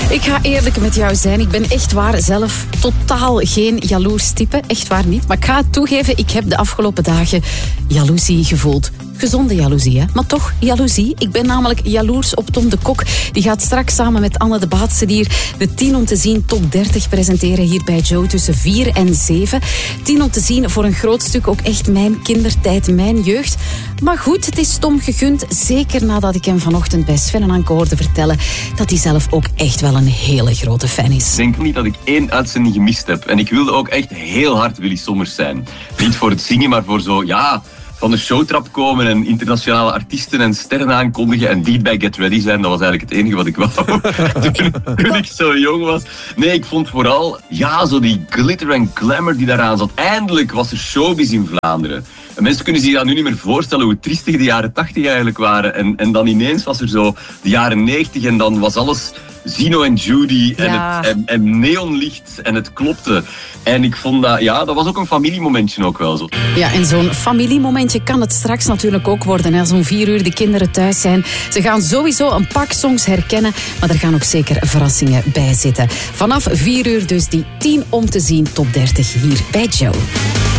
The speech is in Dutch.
Ik ga eerlijk met jou zijn. Ik ben echt waar zelf totaal geen jaloers type. Echt waar niet. Maar ik ga het toegeven, ik heb de afgelopen dagen jaloezie gevoeld. Gezonde jaloezie, hè? Maar toch jaloezie. Ik ben namelijk jaloers op Tom de Kok. Die gaat straks samen met Anne de Baatstedier de 10 om te zien top 30 presenteren hier bij Joe tussen 4 en 7. 10 om te zien voor een groot stuk ook echt mijn kindertijd, mijn jeugd. Maar goed, het is Tom gegund. Zeker nadat ik hem vanochtend bij Sven en Anke hoorde vertellen dat hij zelf ook echt wel een hele grote fan is. Ik denk niet dat ik 1 uitzending gemist heb. En ik wilde ook echt heel hard Willy Sommers zijn. Niet voor het zingen, maar voor zo, ja, van de showtrap komen en internationale artiesten en sterren aankondigen en die bij Get Ready zijn. Dat was eigenlijk het enige wat ik wou toen ik zo jong was. Nee, ik vond vooral, ja, zo die glitter en glamour die daaraan zat. Eindelijk was er showbiz in Vlaanderen. En mensen kunnen zich dat nu niet meer voorstellen hoe triestig de jaren 80 eigenlijk waren. En dan ineens was er zo de jaren 90 en dan was alles Zino en Judy en neonlicht en het klopte. En ik vond dat, ja, dat was ook een familiemomentje ook wel zo. Ja, en zo'n familiemomentje kan het straks natuurlijk ook worden. Als om 4 uur de kinderen thuis zijn. Ze gaan sowieso een pak songs herkennen, maar er gaan ook zeker verrassingen bij zitten. Vanaf 4 uur dus die 10 om te zien top 30 hier bij Joe.